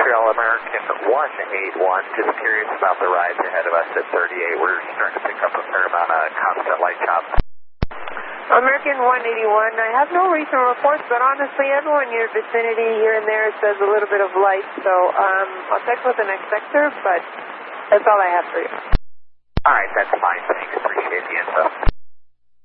Montreal American 181, just curious about the rides ahead of us at 38. We're starting to pick up a fair amount of constant light chop. American 181, I have no recent reports, but honestly, everyone in your vicinity here and there says a little bit of light, so I'll check with the next sector, but that's all I have for you. All right, that's fine. Thanks. Appreciate the info.